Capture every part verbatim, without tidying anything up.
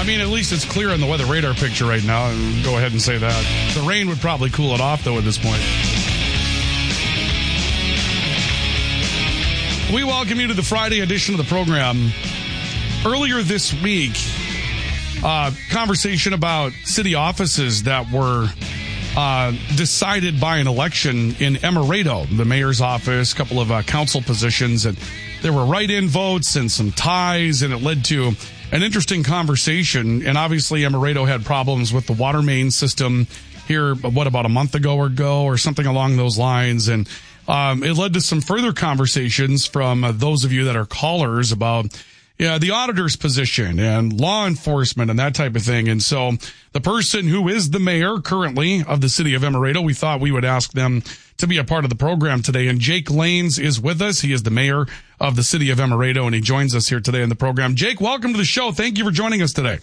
I mean, at least it's clear on the weather radar picture right now. Go ahead and say that. The rain would probably cool it off, though, at this point. We welcome you to the Friday edition of the program. Earlier this week, uh, conversation about city offices that were uh, decided by an election in Emerado, the mayor's office, a couple of uh, council positions, and there were write-in votes and some ties, and it led to an interesting conversation. And obviously, Emerado had problems with the water main system here, what, about a month ago or ago, or something along those lines. And um, it led to some further conversations from uh, those of you that are callers about yeah, the auditor's position and law enforcement and that type of thing. And so the person who is the mayor currently of the city of Emerado, we thought we would ask them to be a part of the program today. And Jake Lanes is with us. He is the mayor of the city of Emerado, and he joins us here today in the program. Jake, welcome to the show. Thank you for joining us today.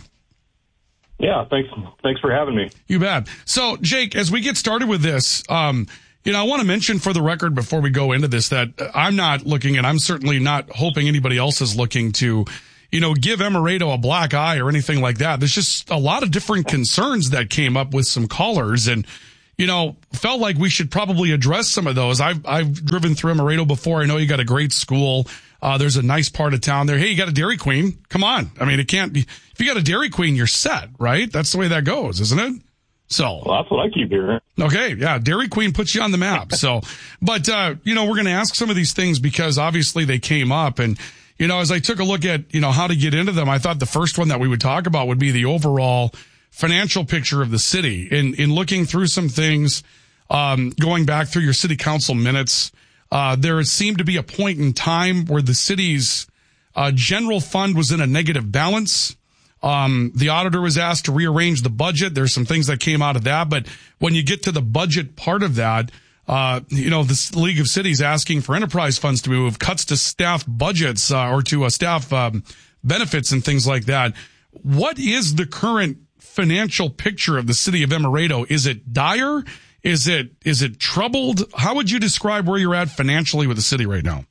Yeah, thanks. Thanks for having me. You bet. So, Jake, as we get started with this, um, you know, I want to mention for the record before we go into this that I'm not looking, and I'm certainly not hoping anybody else is looking to, you know, give Emerado a black eye or anything like that. There's just a lot of different concerns that came up with some callers, and, you know, felt like we should probably address some of those. I've, I've driven through Emerado before. I know you got a great school. Uh, there's a nice part of town there. Hey, you got a Dairy Queen. Come on. I mean, it can't be, if you got a Dairy Queen, you're set, right? That's the way that goes, isn't it? So, well, that's what I keep hearing. Okay. Yeah. Dairy Queen puts you on the map. So, but, uh, you know, we're going to ask some of these things because obviously they came up, and, you know, as I took a look at, you know, how to get into them, I thought the first one that we would talk about would be the overall financial picture of the city. In, in looking through some things, um, going back through your city council minutes, uh, there seemed to be a point in time where the city's, uh, general fund was in a negative balance. Um, the auditor was asked to rearrange the budget. There's some things that came out of that, but when you get to the budget part of that, uh, you know, the League of Cities asking for enterprise funds to move, cuts to staff budgets, uh, or to uh, staff, um, benefits and things like that. What is the current financial picture of the city of Emerado? Is it dire? Is it, is it troubled? How would you describe where you're at financially with the city right now?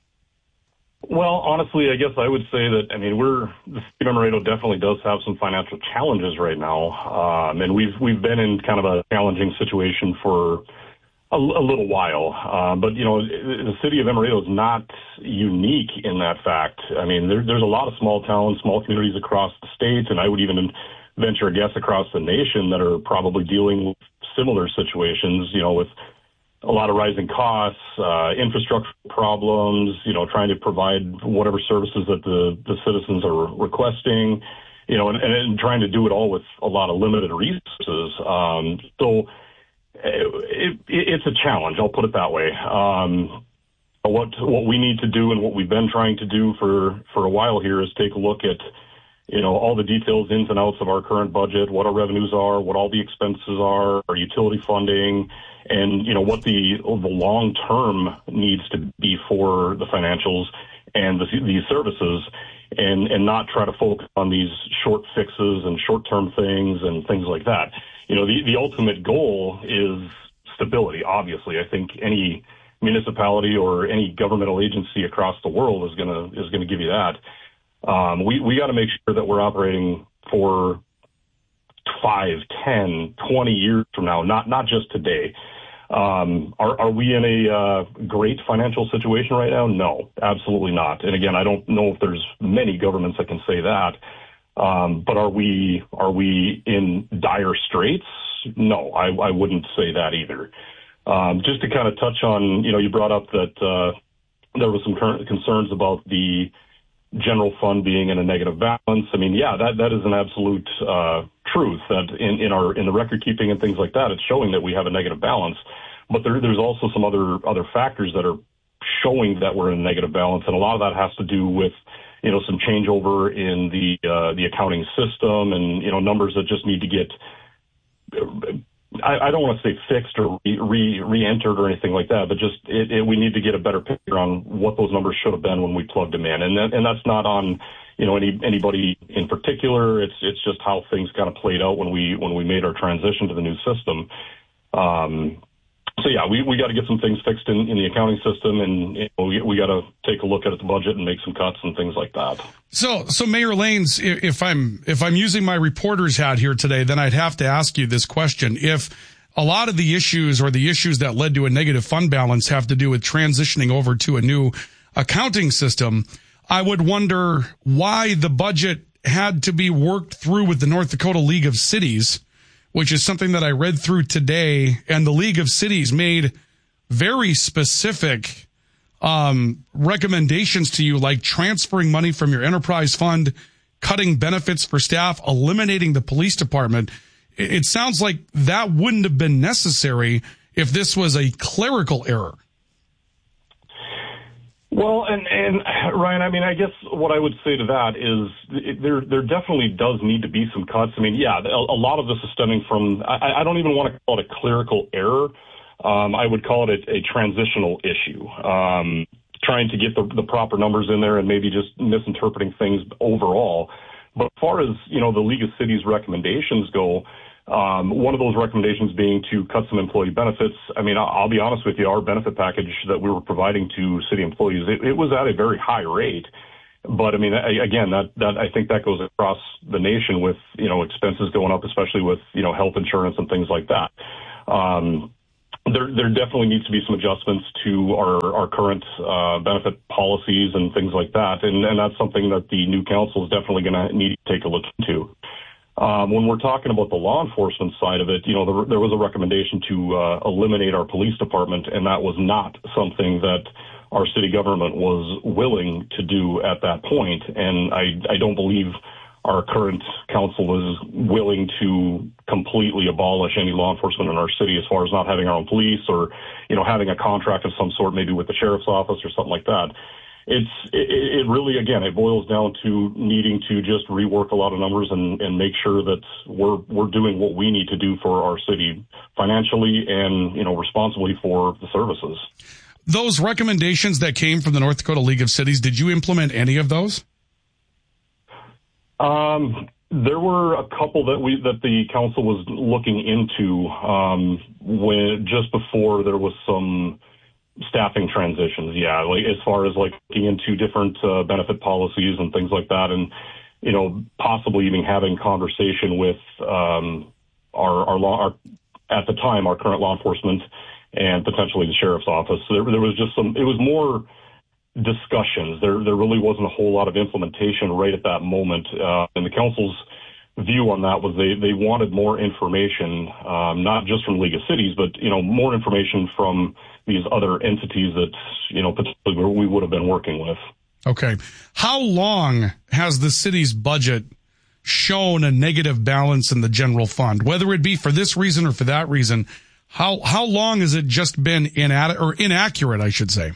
Well, honestly, I guess I would say that, I mean, we're, the city of Emerado definitely does have some financial challenges right now. Um, and we've, we've been in kind of a challenging situation for a, a little while. Um, but, you know, the city of Emerado is not unique in that fact. I mean, there, there's a lot of small towns, small communities across the state, and I would even venture a guess across the nation that are probably dealing with similar situations, you know, with a lot of rising costs, uh, infrastructure problems, you know, trying to provide whatever services that the, the citizens are requesting, you know, and, and trying to do it all with a lot of limited resources. Um, so it, it, it's a challenge, I'll put it that way. Um, what, what we need to do and what we've been trying to do for, for a while here is take a look at, you know, all the details, ins and outs of our current budget, what our revenues are, what all the expenses are, our utility funding, and, you know, what the the long-term needs to be for the financials and the, these services, and, and not try to focus on these short fixes and short-term things and things like that. You know, the, the ultimate goal is stability, obviously. I think any municipality or any governmental agency across the world is gonna is gonna give you that. Um, we, we got to make sure that we're operating for five, ten, twenty years from now, not, not just today. Um, are, are we in a, uh, great financial situation right now? No, absolutely not. And again, I don't know if there's many governments that can say that. Um, but are we, are we in dire straits? No, I, I wouldn't say that either. Um, just to kind of touch on, you know, you brought up that, uh, there was some current concerns about the general fund being in a negative balance. I mean, yeah, that, that is an absolute, uh, truth that in, in our, in the record keeping and things like that, it's showing that we have a negative balance, but there, there's also some other, other factors that are showing that we're in a negative balance. And a lot of that has to do with, you know, some changeover in the, uh, the accounting system and, you know, numbers that just need to get, I, I don't want to say fixed or re, re-entered or anything like that, but just it, it, we need to get a better picture on what those numbers should have been when we plugged them in. And that, and that's not on, you know, any, anybody in particular. It's, it's just how things kind of played out when we, when we made our transition to the new system. Um, so yeah, we, we got to get some things fixed in, in the accounting system, and you know, we, we got to take a look at the budget and make some cuts and things like that. So, so Mayor Lanes, if I'm if I'm using my reporter's hat here today, then I'd have to ask you this question: if a lot of the issues or the issues that led to a negative fund balance have to do with transitioning over to a new accounting system, I would wonder why the budget had to be worked through with the North Dakota League of Cities, which is something that I read through today. And the League of Cities made very specific um, recommendations to you, like transferring money from your enterprise fund, cutting benefits for staff, eliminating the police department. It sounds like that wouldn't have been necessary if this was a clerical error. Well, and, and Ryan, I mean, I guess what I would say to that is it, there there definitely does need to be some cuts. I mean, yeah, a, a lot of this is stemming from, I, I don't even want to call it a clerical error. Um, I would call it a, a transitional issue, um, trying to get the, the proper numbers in there and maybe just misinterpreting things overall. But as far as, you know, the League of Cities recommendations go, Um, one of those recommendations being to cut some employee benefits. I mean, I'll, I'll be honest with you, our benefit package that we were providing to city employees, it, it was at a very high rate. But I mean, I, again, that, that I think that goes across the nation with, you know, expenses going up, especially with, you know, health insurance and things like that. Um, there, there definitely needs to be some adjustments to our, our current uh, benefit policies and things like that. And, and that's something that the new council is definitely going to need to take a look into. Um, when we're talking about the law enforcement side of it, you know, there, there was a recommendation to uh, eliminate our police department, and that was not something that our city government was willing to do at that point. And I, I don't believe our current council is willing to completely abolish any law enforcement in our city as far as not having our own police or, you know, having a contract of some sort, maybe with the sheriff's office or something like that. It's it, it really, again, it boils down to needing to just rework a lot of numbers and, and make sure that we're we're doing what we need to do for our city financially and, you know, responsibly for the services. Those recommendations that came from the North Dakota League of Cities, did you implement any of those? Um, there were a couple that we that the council was looking into um, when just before there was some staffing transitions. Yeah, like as far as like looking into different uh, benefit policies and things like that, and you know, possibly even having conversation with um, our our law our, at the time our current law enforcement and potentially the sheriff's office. So there, there was just some. It was more discussions. There there really wasn't a whole lot of implementation right at that moment. Uh, and the council's view on that was they they wanted more information, um, not just from League of Cities, but you know, more information from these other entities that, you know, particularly we would have been working with. Okay. How long has the city's budget shown a negative balance in the general fund, whether it be for this reason or for that reason? How how long has it just been inad- or inaccurate, I should say?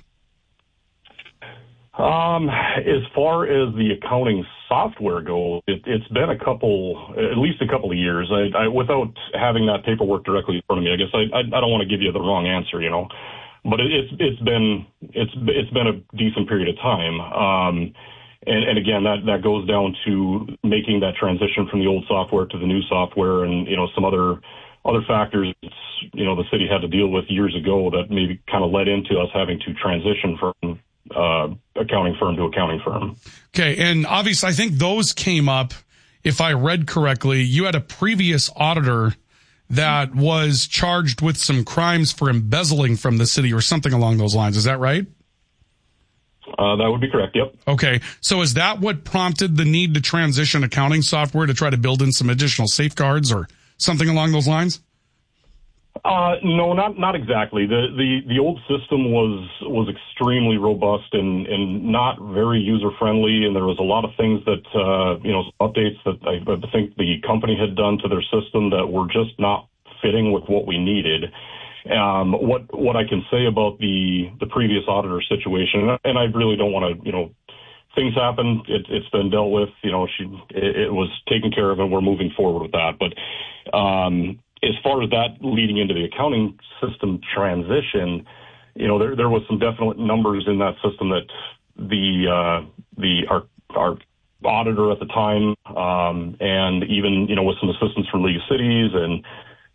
Um, as far as the accounting software goes, it, it's been a couple, at least a couple of years. I, I, without having that paperwork directly in front of me, I guess I, I, I don't want to give you the wrong answer, you know. But it, it's it's been it's it's been a decent period of time. Um, and, and again, that, that goes down to making that transition from the old software to the new software, and you know, some other other factors, you know, the city had to deal with years ago that maybe kind of led into us having to transition from uh, accounting firm to accounting firm. Okay. And obviously, I think those came up, if I read correctly, you had a previous auditor that was charged with some crimes for embezzling from the city or something along those lines. Is that right? Uh, that would be correct. Yep. Okay. So is that what prompted the need to transition accounting software to try to build in some additional safeguards or something along those lines? Uh, no, not not exactly. The, the the old system was was extremely robust and, and not very user friendly, and there was a lot of things that uh, you know, updates that I, I think the company had done to their system that were just not fitting with what we needed. Um, what what I can say about the the previous auditor situation, and I really don't want to, you know, things happen. It, it's been dealt with. You know, she it, it was taken care of, and we're moving forward with that. But um, as far as that leading into the accounting system transition, you know, there there was some definite numbers in that system that the uh, the our our auditor at the time, um, and even, you know, with some assistance from League of Cities and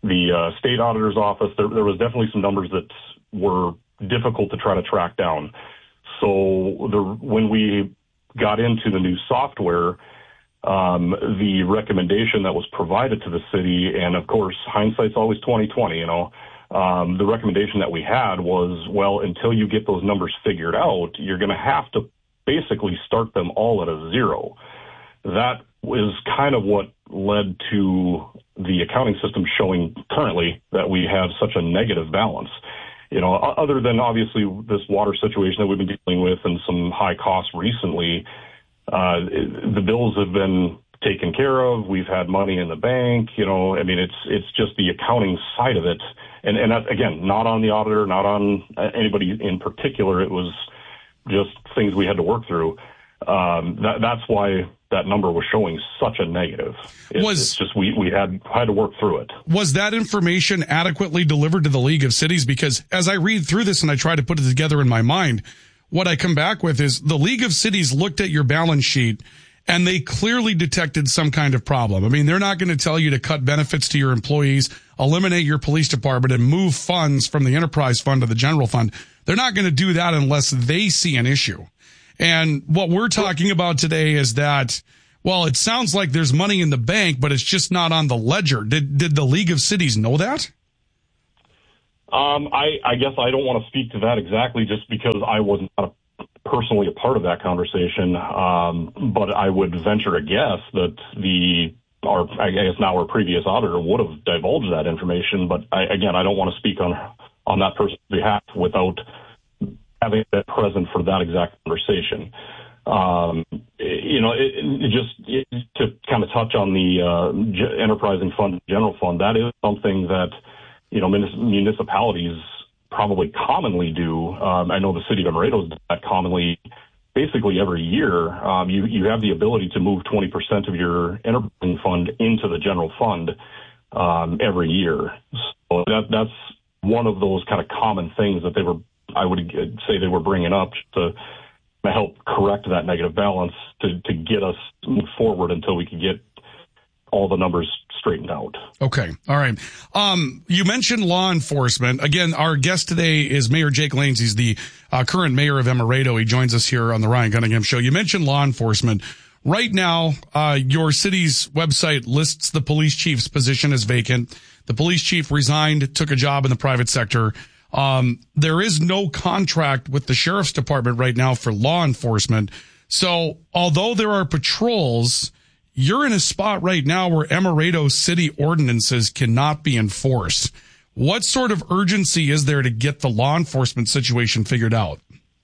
the uh, state auditor's office, there, there was definitely some numbers that were difficult to try to track down. So the, when we got into the new software, um, the recommendation that was provided to the city, and of course, hindsight's always twenty twenty, you know, um, the recommendation that we had was, well, until you get those numbers figured out, you're going to have to basically start them all at a zero. That is kind of what led to the accounting system showing currently that we have such a negative balance. You know, other than obviously this water situation that we've been dealing with and some high costs recently, uh, the bills have been taken care of. We've had money in the bank. You know, I mean, it's it's just the accounting side of it. And, and that, again, not on the auditor, not on anybody in particular. It was just things we had to work through. Um, that, that's why that number was showing such a negative. It, was, it's just we, we had had to work through it. Was that information adequately delivered to the League of Cities? Because as I read through this and I try to put it together in my mind, what I come back with is the League of Cities looked at your balance sheet and they clearly detected some kind of problem. I mean, they're not going to tell you to cut benefits to your employees, eliminate your police department, and move funds from the enterprise fund to the general fund. They're not going to do that unless they see an issue. And what we're talking about today is that, well, it sounds like there's money in the bank, but it's just not on the ledger. Did did the League of Cities know that? Um, I, I guess I don't want to speak to that exactly just because I was not a, personally a part of that conversation. Um, but I would venture to guess that the, our, I guess now our previous auditor would have divulged that information. But I, again, I don't want to speak on, on that person's behalf without having that present for that exact conversation. Um, you know, it, it just it, to kind of touch on the uh, enterprising fund, general fund, that is something that, you know, municipalities probably commonly do. Um, I know the city of Emerito does that commonly, basically every year. Um, you, you have the ability to move twenty percent of your enterprising fund into the general fund um, every year. So that, that's one of those kind of common things that they were, I would say they were bringing up to help correct that negative balance to, to get us move forward until we can get all the numbers straightened out. Okay. All right. Um, you mentioned law enforcement. Again, our guest today is Mayor Jake Lanes. He's the uh, current mayor of Emerito. He joins us here on the Ryan Cunningham Show. You mentioned law enforcement. Right now, uh, your city's website lists the police chief's position as vacant. The police chief resigned, took a job in the private sector. Um, there is no contract with the sheriff's department right now for law enforcement. So although there are patrols, you're in a spot right now where Emerito city ordinances cannot be enforced. What sort of urgency is there to get the law enforcement situation figured out?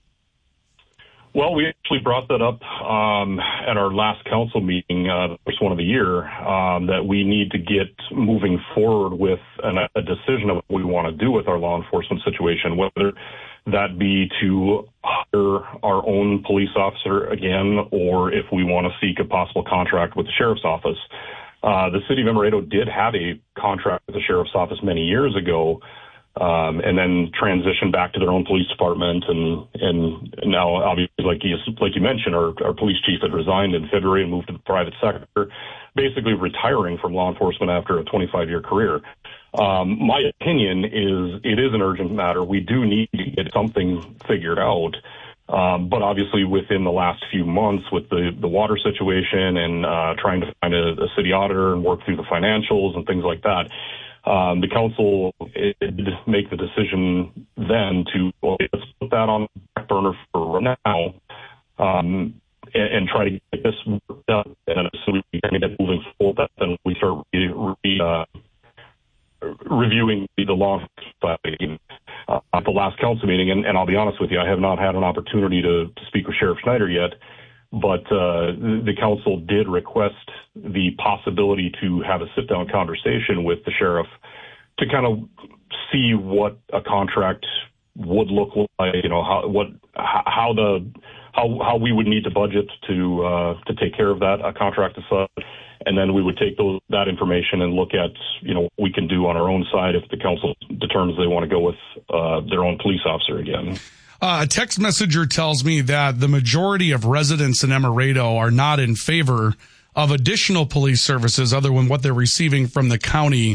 Well, we actually brought that up um, at our last council meeting, uh, the first one of the year, um, that we need to get moving forward with an, a decision of what we want to do with our law enforcement situation, whether that be to hire our own police officer again, or if we want to seek a possible contract with the sheriff's office. Uh, the city of Emerito did have a contract with the sheriff's office many years ago, um, and then transitioned back to their own police department. And, and now, obviously, like you, like you mentioned, our, our police chief had resigned in February and moved to the private sector, basically retiring from law enforcement after a twenty-five year career. Um, my opinion is it is an urgent matter. We do need to get something figured out. Um, but obviously within the last few months with the, the water situation and uh, trying to find a, a city auditor and work through the financials and things like that, um, the council did make the decision then to, well, let's put that on the back burner for now um, and, and try to get this worked out. And as soon as we can get moving forward, then we start re, re, uh, reviewing the law enforcement uh, at the last council meeting. And, and I'll be honest with you, I have not had an opportunity to, to speak with Sheriff Schneider yet, but uh, the council did request the possibility to have a sit-down conversation with the sheriff to kind of see what a contract would look like, you know, how what how the how how we would need to budget to uh, to take care of that a contract as such. And then we would take those, that information and look at, you know, what we can do on our own side if the council determines they want to go with uh, their own police officer again. Uh, a text messenger tells me that the majority of residents in Emerito are not in favor of additional police services other than what they're receiving from the county.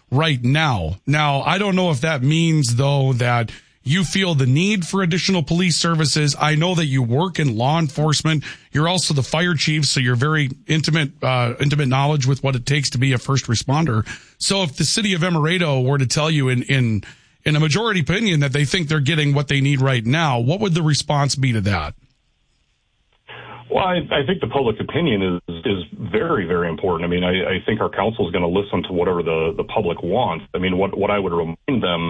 right now. Now, I don't know if that means, though, that you feel the need for additional police services. I know that you work in law enforcement. You're also the fire chief, so you're very intimate, uh, intimate knowledge with what it takes to be a first responder. So if the city of Emerado were to tell you in, in, in a majority opinion that they think they're getting what they need right now, what would the response be to that? Well, I, I think the public opinion is is very, very important. I mean, I, I think our council is going to listen to whatever the, the public wants. I mean, what, what I would remind them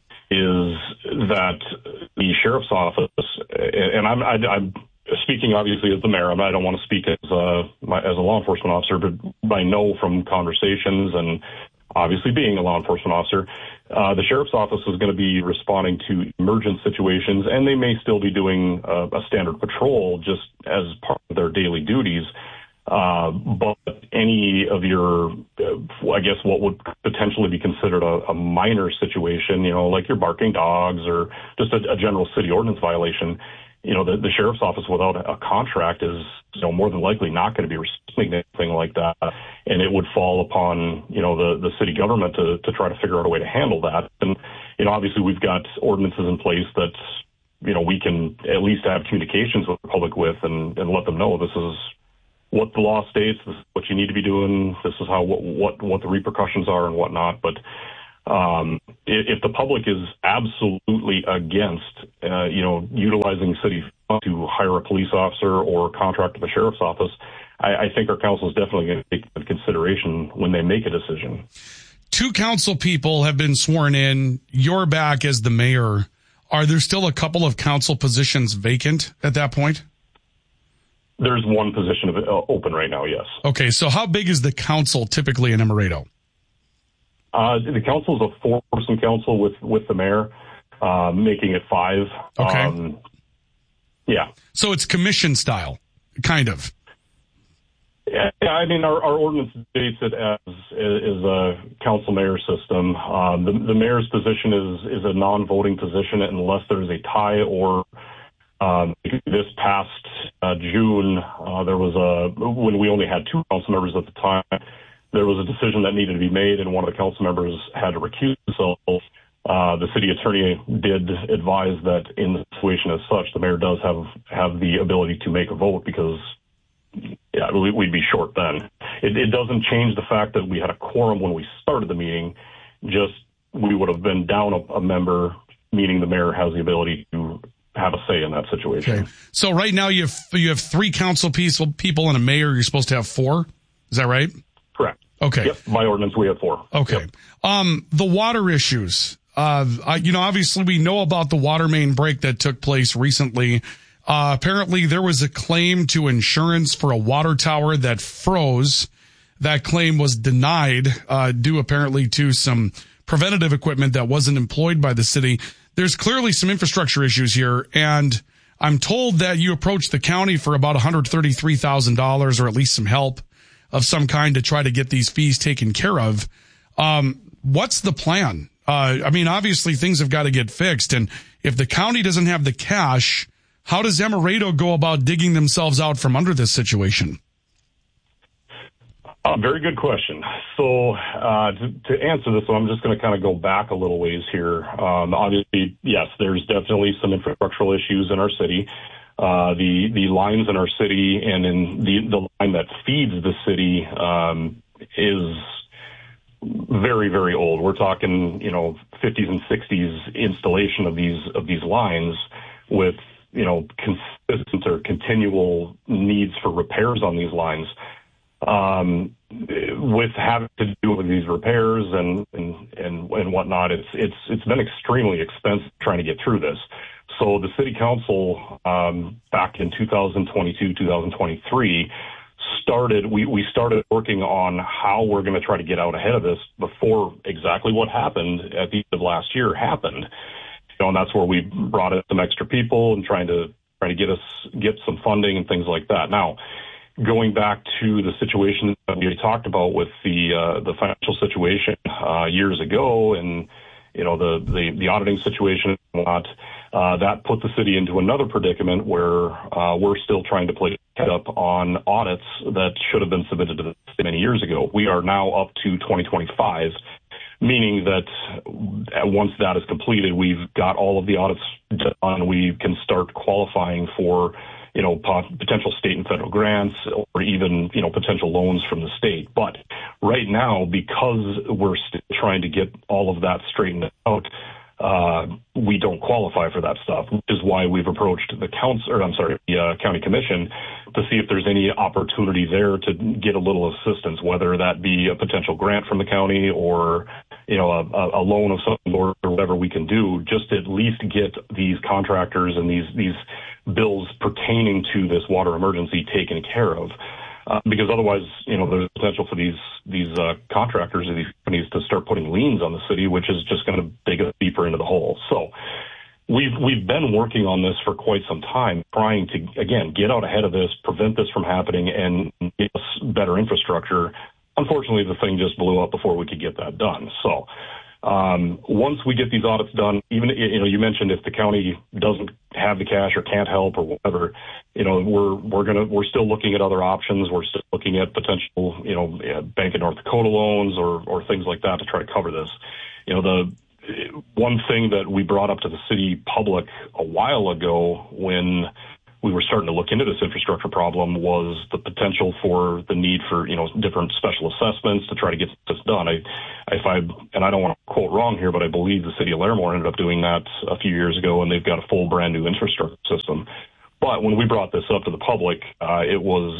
is that the sheriff's office, and I'm, I, I'm speaking obviously as the mayor, I don't want to speak as a, as a law enforcement officer, but I know from conversations and obviously being a law enforcement officer, uh, the sheriff's office is going to be responding to emergent situations, and they may still be doing a, a standard patrol just as part of their daily duties. Uh, but any of your, uh, I guess, what would potentially be considered a, a minor situation, you know, like your barking dogs or just a, a general city ordinance violation, you know, the, the sheriff's office without a contract is, you know, more than likely not going to be responding to anything like that. And it would fall upon, you know, the, the city government to, to try to figure out a way to handle that. And, you know, obviously we've got ordinances in place that, you know, we can at least have communications with the public with and, and let them know this is what the law states, this is what you need to be doing, this is how what what, what the repercussions are and whatnot. But um, if, if the public is absolutely against, uh, you know, utilizing city funds to hire a police officer or contract with the sheriff's office, I, I think our council is definitely going to take into consideration when they make a decision. Two council people have been sworn in. You're back as the mayor. Are there still a couple of council positions vacant at that point? There's one position of, uh, open right now, yes. Okay, so how big is the council typically in Emerado? Uh, the council is a four-person council with, with the mayor, uh, making it five. Okay. Um, yeah. So it's commission style, kind of. Yeah, I mean, our, our ordinance states it as is a council mayor system. Um, the, the mayor's position is, is a non-voting position unless there's a tie or Um, this past uh, June, uh, there was a, when we only had two council members at the time, there was a decision that needed to be made, and one of the council members had to recuse himself. Uh, the city attorney did advise that in the situation as such, the mayor does have, have the ability to make a vote because, yeah, we, we'd be short then. It, it doesn't change the fact that we had a quorum when we started the meeting, just we would have been down a, a member, meaning the mayor has the ability to have a say in that situation. Okay. So right now you have you have three council people and a mayor. You're supposed to have four. Is that right? Correct. Okay. Yep. By ordinance, we have four. Okay. Yep. Um, the water issues. Uh, I, you know, obviously we know about the water main break that took place recently. Uh, apparently there was a claim to insurance for a water tower that froze. That claim was denied, uh, due apparently to some preventative equipment that wasn't employed by the city. There's clearly some infrastructure issues here, and I'm told that you approached the county for about one hundred thirty-three thousand dollars or at least some help of some kind to try to get these fees taken care of. Um, what's the plan? Uh, I mean, obviously things have got to get fixed, and if the county doesn't have the cash, how does Emerado go about digging themselves out from under this situation? Uh, very good question. So uh, to, to answer this one, I'm just going to kind of go back a little ways here. Um, obviously, yes, there's definitely some infrastructural issues in our city. Uh, the the lines in our city and in the, the line that feeds the city um, is very, very old. We're talking, you know, fifties and sixties installation of these of these lines with, you know, consistent or continual needs for repairs on these lines. Um, with having to do with these repairs and, and, and, and whatnot, it's, it's, it's been extremely expensive trying to get through this. So the city council, um, back in two thousand twenty-two, two thousand twenty-three started, we, we started working on how we're going to try to get out ahead of this before exactly what happened at the end of last year happened. You know, and that's where we brought in some extra people and trying to, trying to get us, get some funding and things like that. Now, going back to the situation that we talked about with the uh, the financial situation uh, years ago, and you know the the, the auditing situation and whatnot, uh, that put the city into another predicament where uh, we're still trying to play catch up on audits that should have been submitted to the city many years ago. We are now up to twenty twenty-five, meaning that once that is completed, we've got all of the audits done. We can start qualifying for, you know, potential state and federal grants or even, you know, potential loans from the state. But right now, because we're still trying to get all of that straightened out, uh, we don't qualify for that stuff, which is why we've approached the council, or I'm sorry, the uh, county commission to see if there's any opportunity there to get a little assistance, whether that be a potential grant from the county or, you know, a, a loan of some sort or whatever we can do, just to at least get these contractors and these, these bills pertaining to this water emergency taken care of. Uh, because otherwise, you know, there's potential for these these uh, contractors and these companies to start putting liens on the city, which is just going to dig us deeper into the hole. So we've we've been working on this for quite some time, trying to, again, get out ahead of this, prevent this from happening, and get us better infrastructure. Unfortunately, the thing just blew up before we could get that done. So um, once we get these audits done, even, you know, you mentioned if the county doesn't have the cash or can't help or whatever, you know, we're we're gonna we're still looking at other options. We're still looking at potential, you know, Bank of North Dakota loans or or things like that to try to cover this. You know, the one thing that we brought up to the city public a while ago when we were starting to look into this infrastructure problem was the potential for the need for, you know, different special assessments to try to get this done. I, if I, and I don't want to quote wrong here, but I believe the city of Larimore ended up doing that a few years ago, and they've got a full brand new infrastructure system. But when we brought this up to the public, uh, it was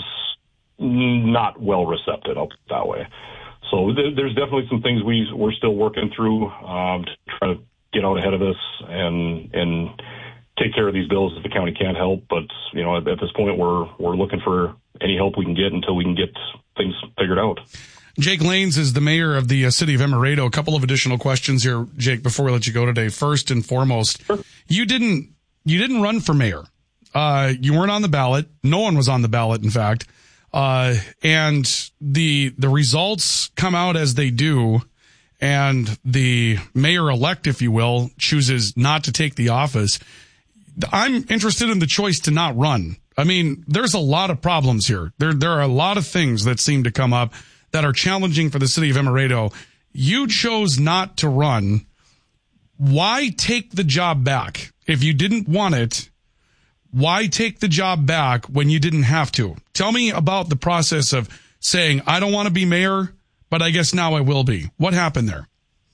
not well received, I'll put it that way. So th- there's definitely some things we, we're still working through um, to try to get out ahead of this and, and, take care of these bills if the county can't help. But, you know, at, at this point, we're we're looking for any help we can get until we can get things figured out. Jake Lanes is the mayor of the uh, city of Emerado. A couple of additional questions here, Jake, before we let you go today. First and foremost, sure. you didn't you didn't run for mayor. Uh, you weren't on the ballot. No one was on the ballot, in fact. Uh, and the the results come out as they do. And the mayor-elect, if you will, chooses not to take the office. I'm interested in the choice to not run. I mean, there's a lot of problems here. There, there are a lot of things that seem to come up that are challenging for the city of Emerado. You chose not to run. Why take the job back? If you didn't want it, why take the job back when you didn't have to? Tell me about the process of saying, I don't want to be mayor, but I guess now I will be. What happened there?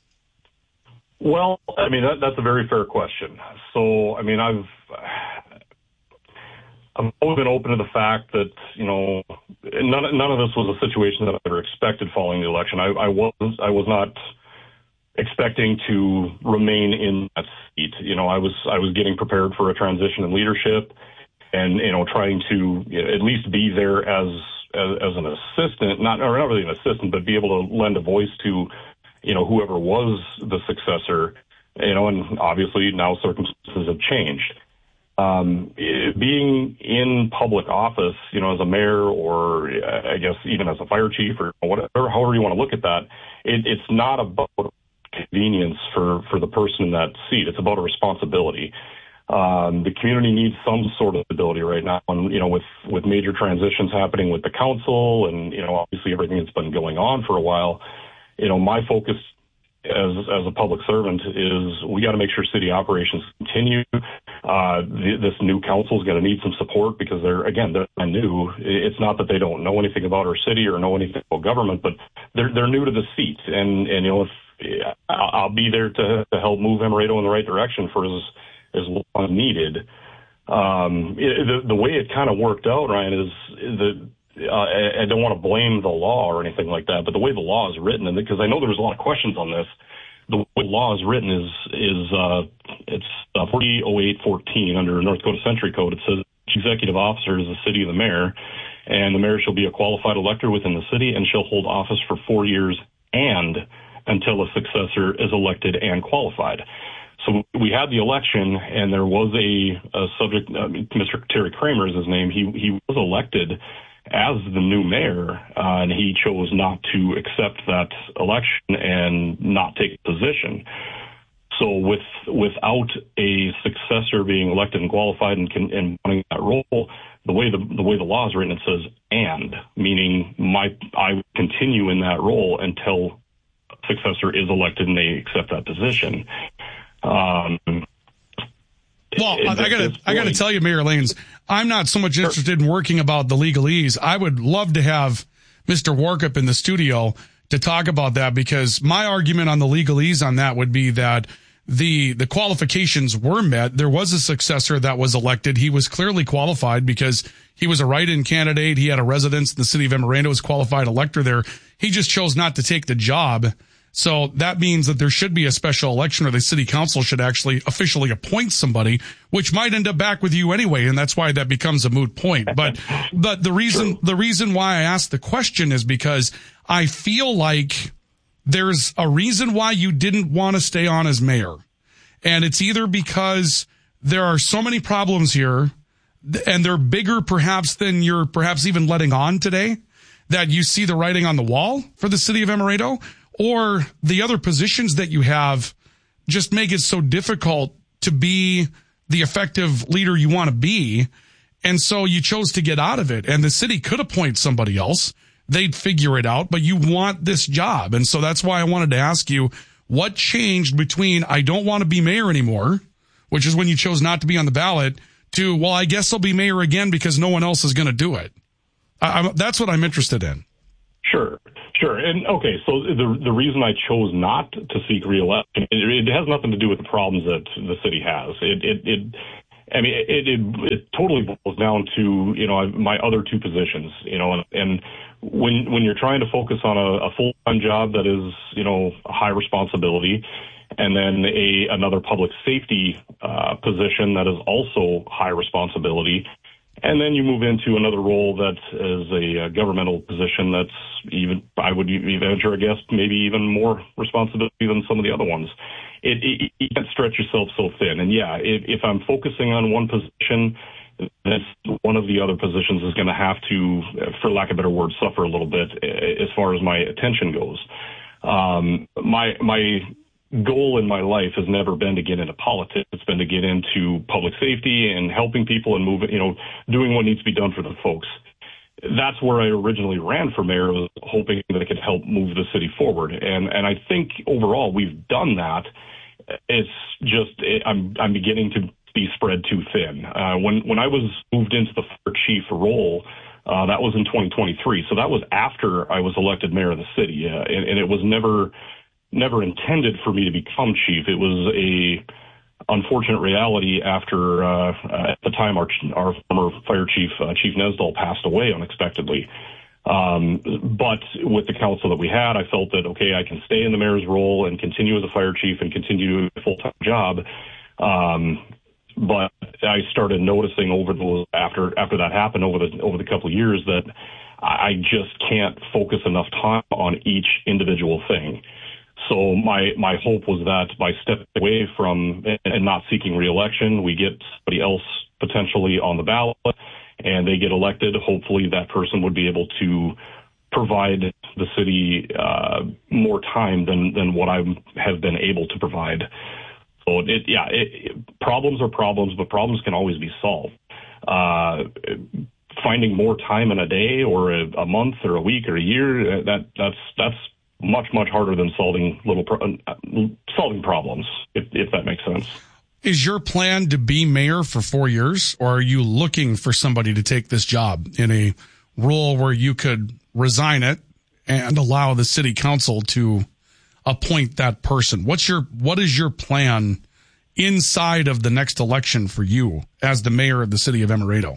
Well, I mean, that, that's a very fair question. So, I mean, I've I've always been open to the fact that, you know, none, none of this was a situation that I ever expected following the election. I, I was I was not expecting to remain in that seat. You know, I was I was getting prepared for a transition in leadership and, you know, trying to you know, at least be there as, as as an assistant, not or not really an assistant, but be able to lend a voice to, you know, whoever was the successor, you know, and obviously now circumstances have changed. Um, being in public office, you know, as a mayor or I guess even as a fire chief or whatever, however you want to look at that, it, it's not about convenience for, for the person in that seat. It's about a responsibility. Um, the community needs some sort of stability right now. And, you know, with, with major transitions happening with the council and, you know, obviously everything that's been going on for a while, you know, my focus as as a public servant is we got to make sure city operations continue. Uh, the, this new council is going to need some support because they're, again, they're new. It's not that they don't know anything about our city or know anything about government, but they're they're new to the seat. And, and you know, if I'll be there to, to help move Emerado in the right direction for as, as long as needed. Um, it, the, the way it kind of worked out, Ryan, is that Uh, I don't want to blame the law or anything like that, but the way the law is written, and because I know there was a lot of questions on this, the way the law is written is is uh, it's uh, forty oh eight fourteen under North Dakota Century Code. It says executive officer is the city of the mayor, and the mayor shall be a qualified elector within the city and shall hold office for four years and until a successor is elected and qualified. So we had the election, and there was a, a subject. Uh, Mister Terry Kramer is his name. He he was elected as the new mayor, uh, and he chose not to accept that election and not take a position. So with without a successor being elected and qualified and, can, and wanting that role, the way the the way the law is written, it says "and," meaning my I continue in that role until a successor is elected and they accept that position. Um, well, I gotta, I gotta tell you, Mayor Lanes, I'm not so much interested in working about the legalese. I would love to have Mister Warkup in the studio to talk about that, because my argument on the legalese on that would be that the the qualifications were met. There was a successor that was elected. He was clearly qualified because he was a write-in candidate. He had a residence in the city of Emerado, was qualified elector there. He just chose not to take the job. So that means that there should be a special election, or the city council should actually officially appoint somebody, which might end up back with you anyway. And that's why that becomes a moot point. But, but the reason, the reason why I asked the question is because I feel like there's a reason why you didn't want to stay on as mayor. And it's either because there are so many problems here, and they're bigger perhaps than you're perhaps even letting on today, that you see the writing on the wall for the city of Emerado, or the other positions that you have just make it so difficult to be the effective leader you want to be. And so you chose to get out of it, and the city could appoint somebody else. They'd figure it out, but you want this job. And so that's why I wanted to ask you, what changed between I don't want to be mayor anymore, which is when you chose not to be on the ballot, to, well, I guess I'll be mayor again because no one else is going to do it. I, I, that's what I'm interested in. Sure, sure. And okay, so the the reason I chose not to seek re-election, it, it has nothing to do with the problems that the city has. It, it, it I mean, it, it, it totally boils down to, you know, my other two positions, you know, and, and when when you're trying to focus on a, a full-time job that is, you know, a high responsibility, and then a another public safety uh, position that is also high responsibility, and then you move into another role that is a, a governmental position that's even, I would venture a guess, maybe even more responsibility than some of the other ones. It, it, you can't stretch yourself so thin. And yeah, if, if I'm focusing on one position, then one of the other positions is going to have to, for lack of a better word, suffer a little bit as far as my attention goes. Um, my, my, goal in my life has never been to get into politics. It's been to get into public safety and helping people and moving, you know, doing what needs to be done for the folks. That's where I originally ran for mayor, was hoping that I could help move the city forward. And, and I think overall we've done that. It's just, it, I'm, I'm beginning to be spread too thin. Uh, when, when I was moved into the fire chief role, uh, that was in twenty twenty-three. So that was after I was elected mayor of the city. Uh, and, and it was never, never intended for me to become chief. It was a unfortunate reality after, uh, at the time, our, our former fire chief, uh, Chief Nesdal, passed away unexpectedly. Um, but with the council that we had, I felt that, okay, I can stay in the mayor's role and continue as a fire chief and continue a full-time job. Um, but I started noticing over the, after, after that happened over the, over the couple of years, that I just can't focus enough time on each individual thing. So my, my hope was that by stepping away from and not seeking re-election, we get somebody else potentially on the ballot and they get elected. Hopefully that person would be able to provide the city uh, more time than, than what I have been able to provide. So it, yeah, it, it, problems are problems, but problems can always be solved. Uh, finding more time in a day or a, a month or a week or a year, that that's, that's, much, much harder than solving little pro- solving problems, if, if that makes sense. Is your plan to be mayor for four years, or are you looking for somebody to take this job in a role where you could resign it and allow the city council to appoint that person? What's your, what is your plan inside of the next election for you as the mayor of the city of Emerado?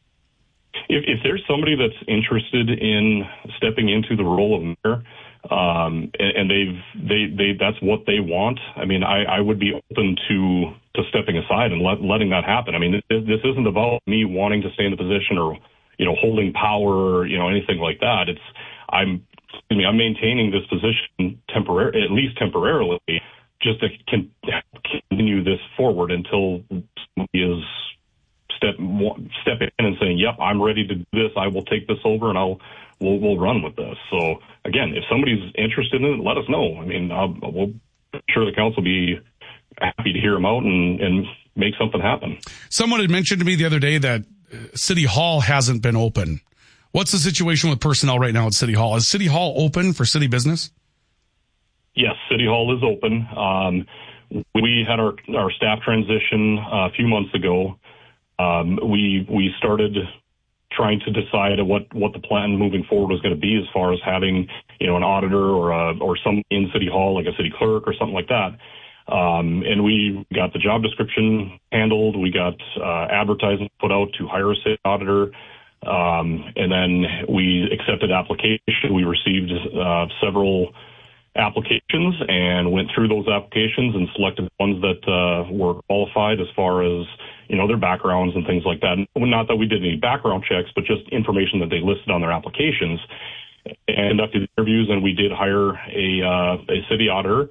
If, if there's somebody that's interested in stepping into the role of mayor, Um, and, and they've, they, they, that's what they want. I mean, I, I would be open to, to stepping aside and let, letting that happen. I mean, this, this isn't about me wanting to stay in the position or, you know, holding power or, you know, anything like that. It's, I'm, excuse me, I'm maintaining this position temporarily, at least temporarily, just to can, continue this forward until somebody is step, stepping in and saying, yep, I'm ready to do this. I will take this over and I'll, We'll, we'll run with this. So again, if somebody's interested in it, let us know. I mean, I'll, we'll I'm sure the council will be happy to hear them out and, and make something happen. Someone had mentioned to me the other day that City Hall hasn't been open. What's the situation with personnel right now at City Hall? Is City Hall open for city business? Yes, City Hall is open. Um, we had our, our staff transition uh, a few months ago. Um, we we started trying to decide what, what the plan moving forward was going to be as far as having, you know, an auditor or a, or some in City Hall, like a city clerk or something like that. Um, and we got the job description handled. We got uh, advertising put out to hire a city auditor. Um, and then we accepted application. We received uh, several applications and went through those applications and selected ones that uh, were qualified as far as, you know, their backgrounds and things like that. Not that we did any background checks, but just information that they listed on their applications, and conducted interviews. And we did hire a, uh, a city auditor.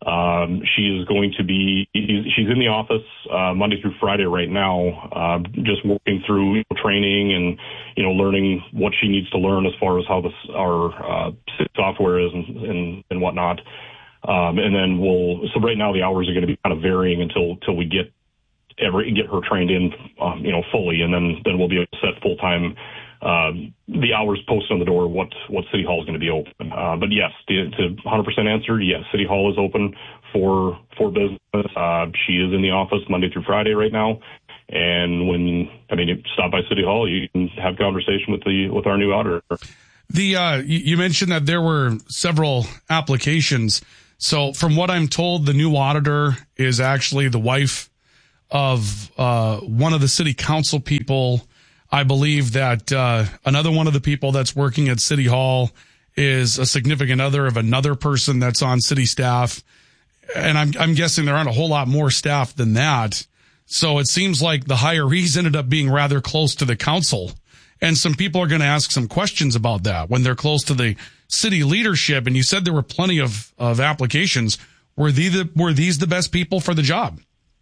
Um, she is going to be, she's in the office uh, Monday through Friday right now, uh, just working through you know, training and, you know, learning what she needs to learn as far as how this, our uh, software is and, and, and whatnot. Um, and then we'll, so right now the hours are going to be kind of varying until, until we get every, get her trained in, um, you know, fully. And then, then we'll be able to set full-time Uh, the hours posted on the door, what, what City Hall is going to be open. Uh, but yes, to, to one hundred percent answer, yes, City Hall is open for, for business. Uh, she is in the office Monday through Friday right now. And when, I mean, you stop by City Hall, you can have conversation with the, with our new auditor. The, uh, you mentioned that there were several applications. So from what I'm told, the new auditor is actually the wife of, uh, one of the city council people. I believe that uh, another one of the people that's working at City Hall is a significant other of another person that's on city staff. And I'm, I'm guessing there aren't a whole lot more staff than that. So it seems like the hirees ended up being rather close to the council. And some people are going to ask some questions about that when they're close to the city leadership. And you said there were plenty of, of applications. Were, the, the, were these the best people for the job?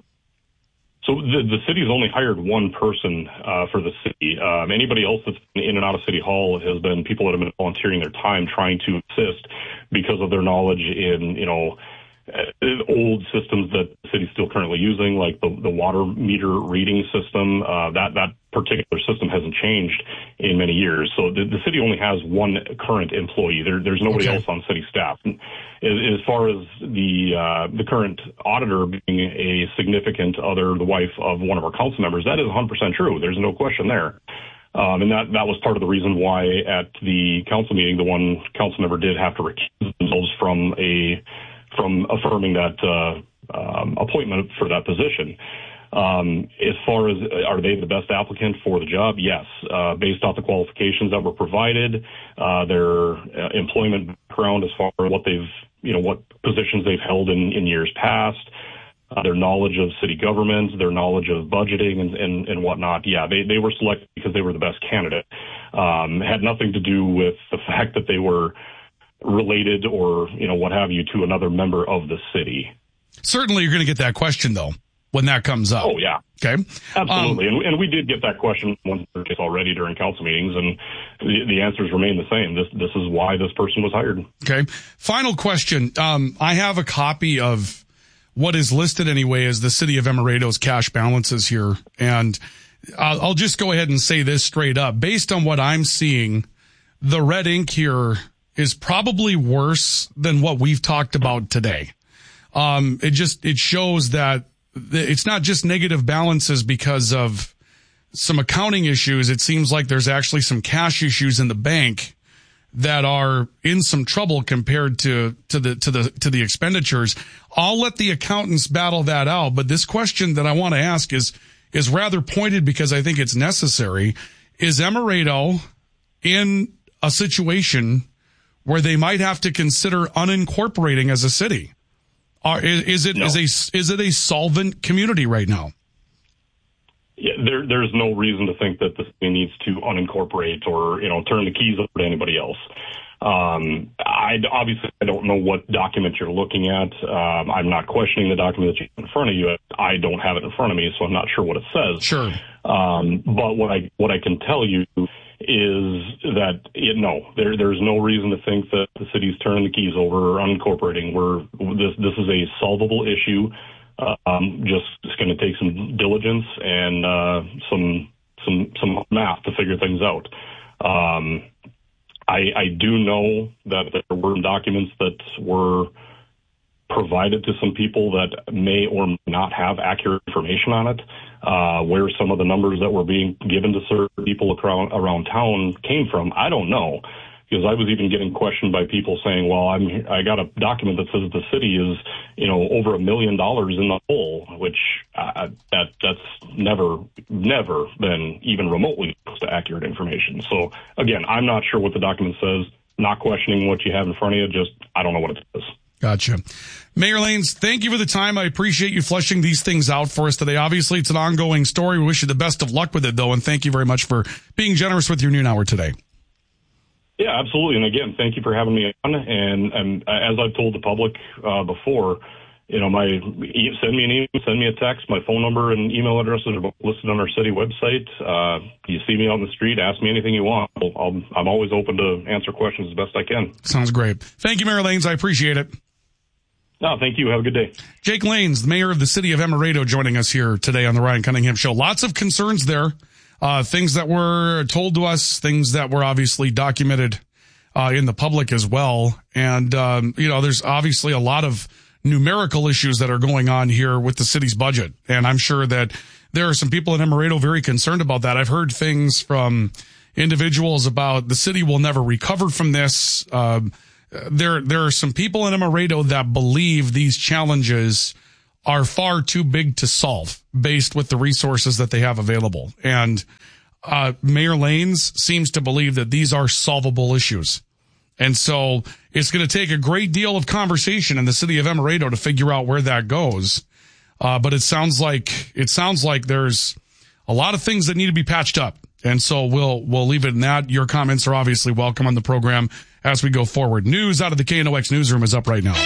So the, the city's only hired one person uh, for the city. Um, anybody else that's been in and out of City Hall has been people that have been volunteering their time trying to assist because of their knowledge in, you know, old systems that the city's still currently using, like the, the water meter reading system. Uh, that, that particular system hasn't changed in many years. So the, the city only has one current employee. There, there's nobody okay. else on city staff. As, as far as the, uh, the current auditor being a significant other, the wife of one of our council members, that is one hundred percent true. There's no question there. Um, and that, that was part of the reason why at the council meeting, the one council member did have to recuse themselves from a, from affirming that uh, um, appointment for that position. Um, as far as are they the best applicant for the job? Yes, uh, based off the qualifications that were provided, uh, their uh, employment background as far as what they've, you know, what positions they've held in, in years past, uh, their knowledge of city government, their knowledge of budgeting and, and, and whatnot. Yeah, they, they were selected because they were the best candidate. Um, had nothing to do with the fact that they were related or, you know, what have you to another member of the city. Certainly you're going to get that question, though, when that comes up. Oh, yeah. Okay. Absolutely. Um, and, and we did get that question once already during council meetings, and the, the answers remain the same. This this is why this person was hired. Okay. Final question. Um, I have a copy of what is listed anyway as the city of Emeraldo's cash balances here, and I'll, I'll just go ahead and say this straight up. Based on what I'm seeing, the red ink here is probably worse than what we've talked about today. Um, it just, it shows that it's not just negative balances because of some accounting issues. It seems like there's actually some cash issues in the bank that are in some trouble compared to, to the, to the, to the expenditures. I'll let the accountants battle that out. But this question that I want to ask is, is rather pointed because I think it's necessary. Is Emeraldo in a situation where they might have to consider unincorporating as a city? Or is, is it no. is a is it a solvent community right now? Yeah, there there's no reason to think that the city needs to unincorporate or, you know, turn the keys over to anybody else. Um, I obviously I don't know what document you're looking at. Um, I'm not questioning the document that you have in front of you. I don't have it in front of me, so I'm not sure what it says. Sure. Um, but what I what I can tell you is that, you know, there, there's no reason to think that the city's turning the keys over or unincorporating. We're, this, this is a solvable issue. Uh, um, just, it's going to take some diligence and, uh, some, some, some math to figure things out. Um, I, I do know that there were documents that were provided to some people that may or may not have accurate information on it. Uh, where some of the numbers that were being given to certain people around, around town came from, I don't know. Because I was even getting questioned by people saying, well, I'm, I got a document that says the city is, you know, over a million dollars in the hole, which uh, that that's never, never been even remotely close to accurate information. So, again, I'm not sure what the document says, not questioning what you have in front of you, just I don't know what it is. Gotcha. Mayor Lanes, thank you for the time. I appreciate you fleshing these things out for us today. Obviously, it's an ongoing story. We wish you the best of luck with it, though, and thank you very much for being generous with your noon hour today. Yeah, absolutely. And again, thank you for having me on. And, and as I've told the public uh, before, you know, my send me an email, send me a text. My phone number and email addresses are listed on our city website. Uh, you see me on the street, ask me anything you want. I'll, I'm always open to answer questions as best I can. Sounds great. Thank you, Mayor Lanes. I appreciate it. No, thank you. Have a good day. Jake Lanes, the mayor of the city of Emerado, joining us here today on the Ryan Cunningham Show. Lots of concerns there. Uh, things that were told to us, things that were obviously documented uh, in the public as well. And, um, you know, there's obviously a lot of numerical issues that are going on here with the city's budget. And I'm sure that there are some people in Emerado very concerned about that. I've heard things from individuals about the city will never recover from this. Um, there, there are some people in Emerado that believe these challenges are far too big to solve based with the resources that they have available. And uh, Mayor Lanes seems to believe that these are solvable issues. And so it's going to take a great deal of conversation in the city of Emerado to figure out where that goes. Uh, but it sounds like it sounds like there's a lot of things that need to be patched up. And so we'll we'll leave it in that. Your comments are obviously welcome on the program as we go forward. News out of the K N O X newsroom is up right now.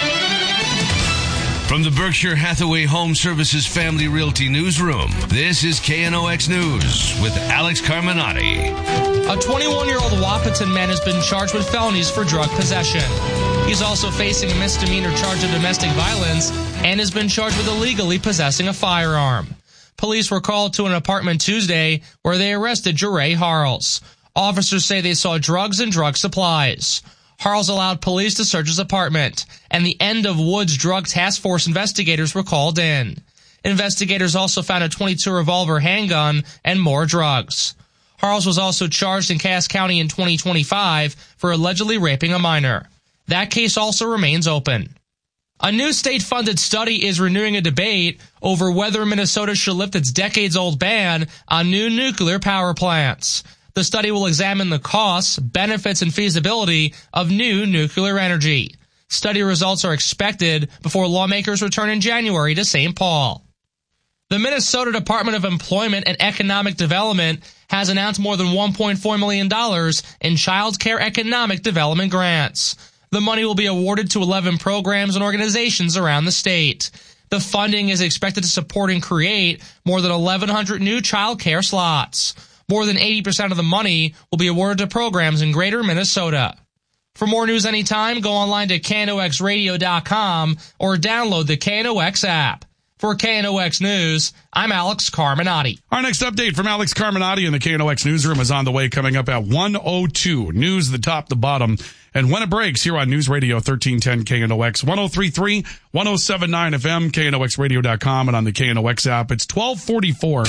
From the Berkshire Hathaway Home Services Family Realty Newsroom, this is K N O X News with Alex Carminati. A twenty-one-year-old Wahpeton man has been charged with felonies for drug possession. He's also facing a misdemeanor charge of domestic violence and has been charged with illegally possessing a firearm. Police were called to an apartment Tuesday where they arrested Jeray Harles. Officers say they saw drugs and drug supplies. Harles allowed police to search his apartment, and the End of Woods Drug Task Force investigators were called in. Investigators also found a twenty-two revolver handgun and more drugs. Harles was also charged in Cass County in twenty twenty-five for allegedly raping a minor. That case also remains open. A new state-funded study is renewing a debate over whether Minnesota should lift its decades-old ban on new nuclear power plants. The study will examine the costs, benefits, and feasibility of new nuclear energy. Study results are expected before lawmakers return in January to Saint Paul. The Minnesota Department of Employment and Economic Development has announced more than one point four million dollars in child care economic development grants. The money will be awarded to eleven programs and organizations around the state. The funding is expected to support and create more than eleven hundred new child care slots. More than eighty percent of the money will be awarded to programs in greater Minnesota. For more news anytime, go online to K N O X radio dot com or download the K N O X app. For K N O X News, I'm Alex Carminati. Our next update from Alex Carminati in the K N O X newsroom is on the way, coming up at one oh two. News, the top, the bottom. And when it breaks, here on News Radio thirteen ten K N O X, one oh three point three, one oh seven point nine F M, K N O X radio dot com, and on the K N O X app. It's twelve forty-four.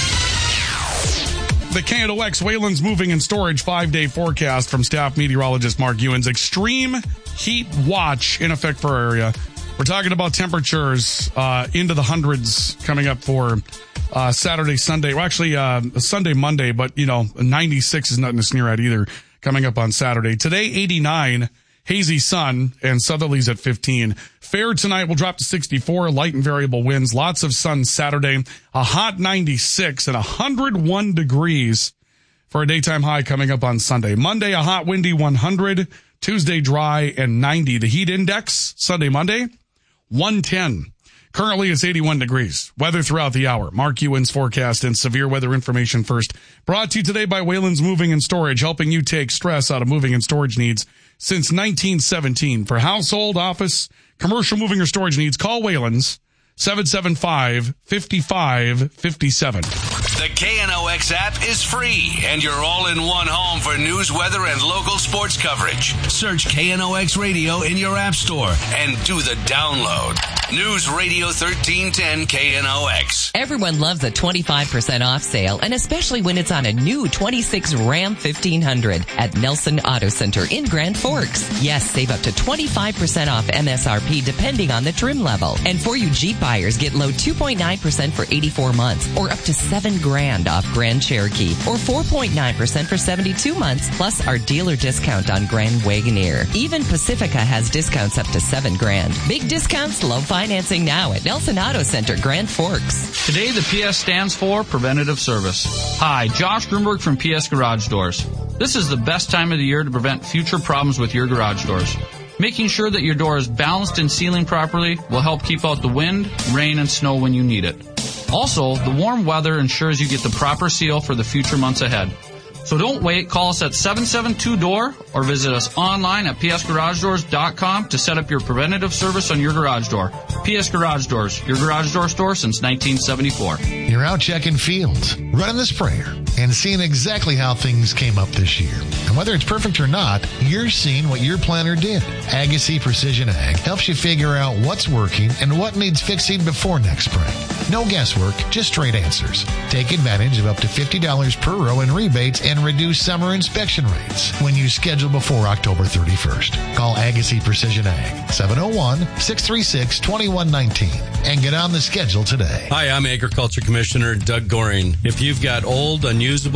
The K N O X Wayland's Moving and Storage five-day forecast from staff meteorologist Mark Ewens. Extreme heat watch in effect for our area. We're talking about temperatures uh, into the hundreds coming up for uh, Saturday, Sunday. Well, actually, uh, Sunday, Monday, but, you know, ninety-six is nothing to sneer at either coming up on Saturday. Today, eighty-nine, hazy sun, and southerlies at fifteen. Fair tonight will drop to sixty-four, light and variable winds. Lots of sun Saturday, a hot ninety-six and one hundred one degrees for a daytime high coming up on Sunday. Monday, a hot windy one hundred. Tuesday, dry and ninety. The heat index, Sunday, Monday, one ten. Currently, it's eighty-one degrees. Weather throughout the hour. Mark Ewens forecast and severe weather information first. Brought to you today by Wayland's Moving and Storage, helping you take stress out of moving and storage needs since nineteen seventeen. For household, office, commercial moving or storage needs, call Wayland's seven seven five, five five five seven. The The K N O X app is free, and you're all in one home for news, weather, and local sports coverage. Search K N O X Radio in your app store and do the download. News Radio thirteen ten K N O X. Everyone loves a twenty-five percent off sale, and especially when it's on a new twenty-six Ram fifteen hundred at Nelson Auto Center in Grand Forks. Yes, save up to twenty-five percent off M S R P depending on the trim level. And for you Jeep buyers, get low two point nine percent for eighty-four months, or up to seven grand off Grand Cherokee, or four point nine percent for seventy-two months, plus our dealer discount on Grand Wagoneer. Even Pacifica has discounts up to seven grand. Big discounts, low financing now at Nelson Auto Center, Grand Forks. Today, the P S stands for Preventative Service. Hi, Josh Grunberg from P S Garage Doors. This is the best time of the year to prevent future problems with your garage doors. Making sure that your door is balanced and sealing properly will help keep out the wind, rain, and snow when you need it. Also, the warm weather ensures you get the proper seal for the future months ahead. So don't wait. Call us at seven seven two D O O R or visit us online at p s garage doors dot com to set up your preventative service on your garage door. P S Garage Doors, your garage door store since nineteen seventy-four. You're out checking fields, running the sprayer, and seeing exactly how things came up this year. And whether it's perfect or not, you're seeing what your planner did. Agassi Precision Ag helps you figure out what's working and what needs fixing before next spring. No guesswork, just straight answers. Take advantage of up to fifty dollars per row in rebates and reduce summer inspection rates when you schedule before October thirty-first. Call Agassi Precision Ag, seven oh one, six three six, two one one nine and get on the schedule today. Hi, I'm Agriculture Commissioner Doug Goring. If you've got old, unusable